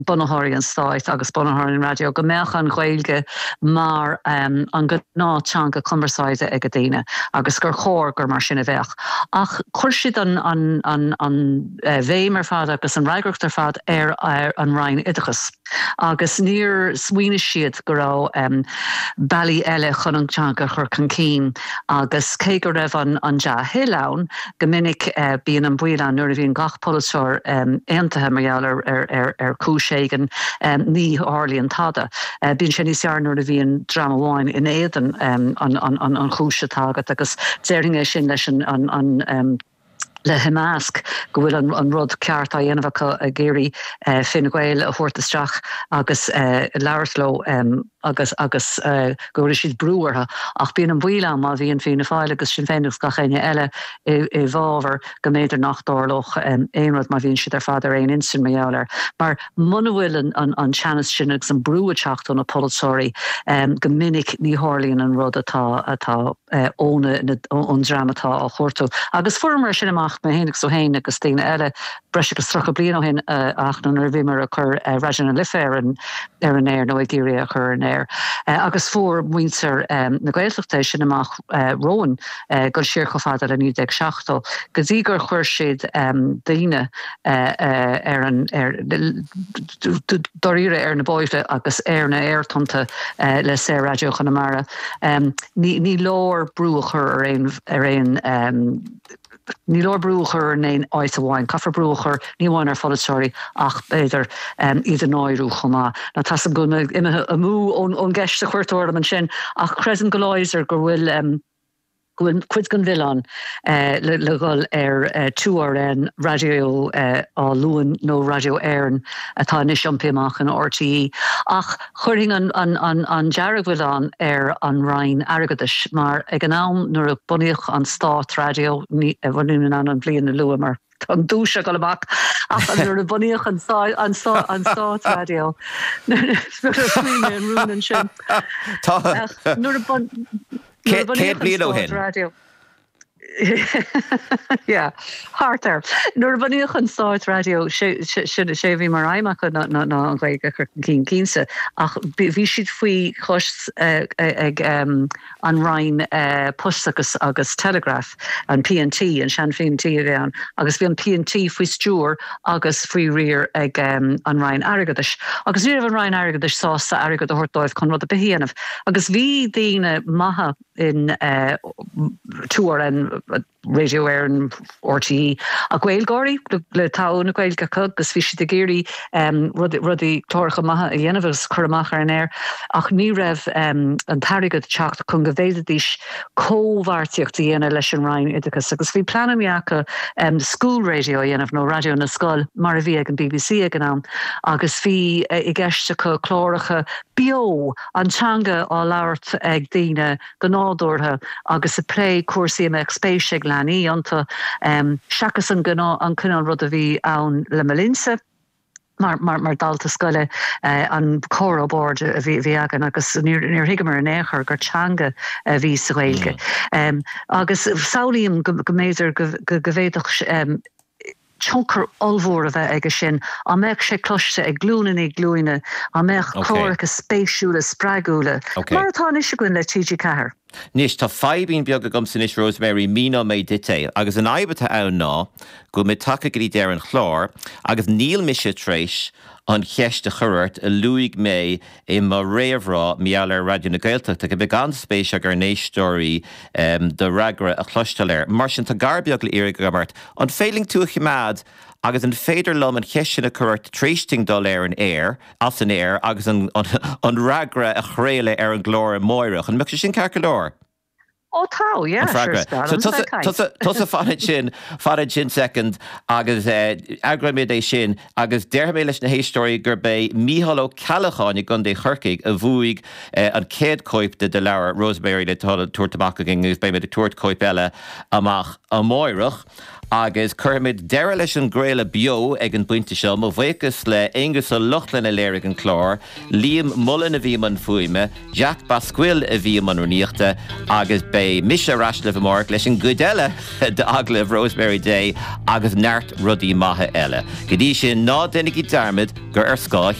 Bunathirí an Stáit agus Bunathirí an radio go meach an Ghaeilge mar an go náteanga conversáide ag a daine agus gur chóir gur mar sinna bheith. Ach chuir siad an bhéimar fad agus an reigeacht ar fad ar an Rhein Oideachas. Agus níor smuoine siad go raibh bailí eile chun an teanga chur Cancín agus cé go raibh an deas Hill go minic bíon an buile nuair a bhíon gach polisúir aontaithe mar ar cúis Shagan ní Harlíon tada. Bín sé níos nuair a bhíon drama bháin in éan an chúise tagad agus déirling sin leis an le Hamasc go bhfuil an rud ceart a dhéanamh a géirí Fine Gael a thuirteasteach agus leirsló agus go bhfuil siad brúartha ach bíon an bhuiile má bhíon Fianna Fáil agus Sinn Féin agus gachéine eile i bhábhar go méidir nach dárloch éonrad má bhíon siad ar fad ar aon instant meálar. Mar muna bhfuil an teannas sin agus an brúateach don na Polisúirí go minic ní Harlíonn an rud atá óna an dramatá a chuirtú. Agus fuair sin amach me hénig so héin agus tíine eile breise go stracha blian ó hin ach nó nuair bhímar a chur raisin an lifa ar an air nó ag géirí a chur an air. Agus fuair muintear na Gaeltachta sin amach roin go siar go fada a 1970 go dtí gur chuir siad daoine ar an doíre ar na bóide agus ar na airtanta le sé radio Connemara. Ní lór brúchar ar ein ní lór brúchar néin áit a bháin, caffar brúchar ní bháin ar Polisúirí ach beidir iad an áirú chumá. Na tas an gona imethe a mú ón gceiste chuirtóir an sin ach cresan go láidir gur bhfuil cuid gan bhilán le gáil ar túr radio á luan nó radio éireann atá níos siompaíach an RTE ach chuirling an dearg bhilán ar an Rhein Airgeadais mar ag an am nuair a bunaíoch an Stát radio bhfuil an blian na lua mar an dúise go leach ach nuair a bunaíoch an Stát radio rún sin. Céad bliain ó hin. Yeah, hartar. Nuair bhaíoch an Stát radio sé bhí mar aimach ná an Gaeilge chu cín cínsa ach bhí siad faoi chus ag an Rhein Post agus Telegraph an PNT an Sinn Féin tí a bhean agus bhí an PNT faoi stúr agus faoi riar ag an Rhein Airgeadais. Agus riamh an Rhein Airgeadais sásta airgad a thuirtáibh chun rud a behéanamh. Agus bhí daoine maithe in túr an radio éireann RTE a Gaeilgeoirí le táin na Gaeilge agus bhí siad a géirí rudí tóracha maithe a dhéanamh chur amach ar an air ach ní raibh an tarigad teacht chun go bhéadadís cóhhartíocht a dhéanamh leis an Rhein Oideachas agus bhí planamíacha school radio dhéanamh nó radio na scoil mar a bhí ag an BBC ag an am agus bhí i gceiste go chlóracha bio antanga á labhart ag daoine go nádúirtha agus a play cuasaí ag spéisiigh leanaí ionta seachas an cineál rud a bhí ann le Malinsa mar dalta scoile an chóra board a bhí agan agus níor higamar an éair gur teanga a bhí sa Gaeilge. Agus saolaíonn go méidir go bhéadach chunker olmhór a bheith aige sin a meach sé cloiste ag glúna í glúine a meach chóracha spéisiúla sppraigúla. Mar atá is goin le TG Cahir. Nis tá feibín beag a gomsan is Rosemary mína mé detail agus an aibete ann ná go mé take gurí déir an chlár agus níl mise tréis an cheiste churirt a luig mé I mar réamhrá meallar radio na Gaeltachta go beag an spéis ag ar néistóirí de ragra a chluisteir. Mar sin tá garbeag le Éireann Gabhart an féling tú a chimád agus an féidir lom an cheiste na churirt trísting dul ar an air as an air agus an ragra a chréile ar an glór móireach an meach sin cear go leor. Oh, tau, yeah, sure. So tusa fáid sin second agus agramid sin agus deirmé leis na héistóí gur bé míhalló Callacháin I gundé churcaig a bhuaig an céad coip de leabhar Rosemary le tuairtamach a gingus bé me de tuairt coip eile amach a móireach agus churmid deire leis an gréile bio ag an buinte seo mo bhhéchas le Ingus a Luchtlan a léirigh an chlár, Liam Mullen a bhí man fuime, Jack Bascuil a bhí man runíochta, agus bé Misha Rashlev amórach leis an gudelle de aglah Rosemary Day agus neart rudí maithe eile. Go dtí sin ná dénig í darmid gur ar scáil